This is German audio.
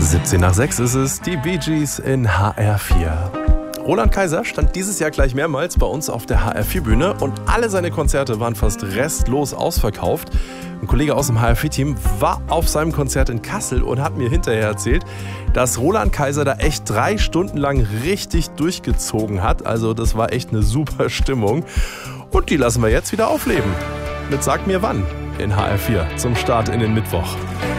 17:06 ist es, die Bee Gees in HR4. Roland Kaiser stand dieses Jahr gleich mehrmals bei uns auf der HR4-Bühne und alle seine Konzerte waren fast restlos ausverkauft. Ein Kollege aus dem HR4-Team war auf seinem Konzert in Kassel und hat mir hinterher erzählt, dass Roland Kaiser da echt 3 Stunden lang richtig durchgezogen hat. Also das war echt eine super Stimmung. Und die lassen wir jetzt wieder aufleben. Mit Sag mir wann in HR4 zum Start in den Mittwoch.